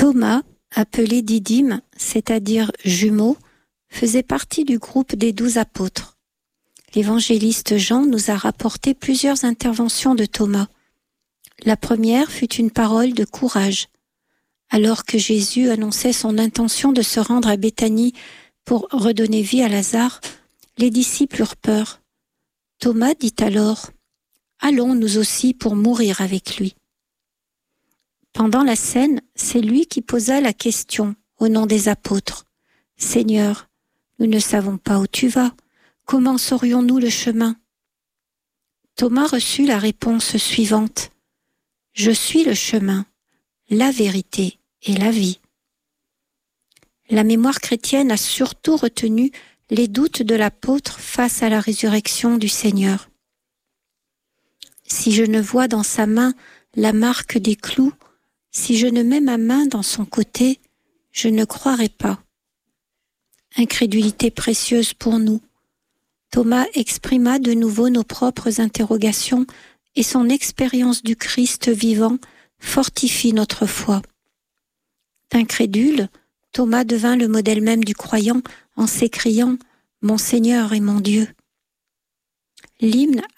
Thomas, appelé Didyme, c'est-à-dire jumeau, faisait partie du groupe des 12 apôtres. L'évangéliste Jean nous a rapporté plusieurs interventions de Thomas. La première fut une parole de courage. Alors que Jésus annonçait son intention de se rendre à Béthanie pour redonner vie à Lazare, les disciples eurent peur. Thomas dit alors « Allons nous aussi pour mourir avec lui ». Pendant la scène, c'est lui qui posa la question au nom des apôtres. « Seigneur, nous ne savons pas où tu vas. Comment saurions-nous le chemin ?» Thomas reçut la réponse suivante. « Je suis le chemin, la vérité et la vie. » La mémoire chrétienne a surtout retenu les doutes de l'apôtre face à la résurrection du Seigneur. « Si je ne vois dans sa main la marque des clous, si je ne mets ma main dans son côté, je ne croirai pas. » Incrédulité précieuse pour nous. Thomas exprima de nouveau nos propres interrogations et son expérience du Christ vivant fortifie notre foi. Incrédule, Thomas devint le modèle même du croyant en s'écriant « Mon Seigneur et mon Dieu ». L'hymne